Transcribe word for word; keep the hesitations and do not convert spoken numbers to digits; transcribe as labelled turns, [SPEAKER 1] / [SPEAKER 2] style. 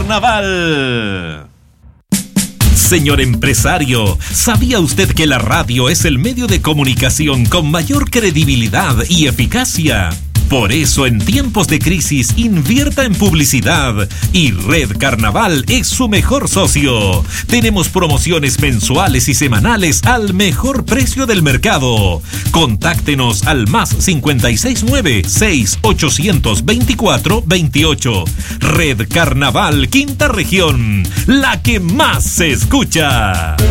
[SPEAKER 1] Carnaval. Señor empresario, ¿sabía usted que la radio es el medio de comunicación con mayor credibilidad y eficacia? Por eso, en tiempos de crisis, invierta en publicidad y Red Carnaval es su mejor socio. Tenemos promociones mensuales y semanales al mejor precio del mercado. Contáctenos al más cinco seis nueve, seis ocho dos cuatro, dos ocho. Red Carnaval, Quinta Región, la que más se escucha.